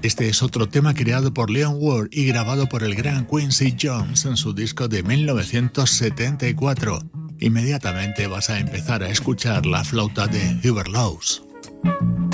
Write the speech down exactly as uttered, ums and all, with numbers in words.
Este es otro tema creado por Leon Ward y grabado por el gran Quincy Jones en su disco de mil novecientos setenta y cuatro. Inmediatamente vas a empezar a escuchar la flauta de Hubert Laws.